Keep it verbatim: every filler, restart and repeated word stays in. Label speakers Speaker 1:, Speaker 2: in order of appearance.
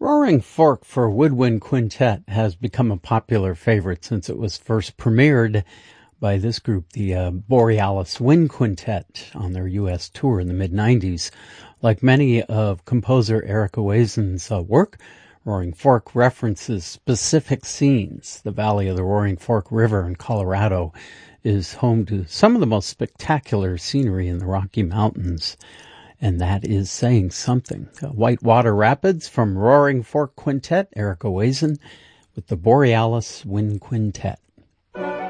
Speaker 1: Roaring Fork for Woodwind Quintet has become a popular favorite since it was first premiered by this group, the uh, Borealis Wind Quintet, on their U S tour in the mid nineties. Like many of composer Eric Oasen's uh, work, Roaring Fork references specific scenes. The valley of the Roaring Fork River in Colorado is home to some of the most spectacular scenery in the Rocky Mountains, and that is saying something. Uh, Whitewater Rapids from Roaring Fork Quintet, Eric Oasen, with the Borealis Wind Quintet.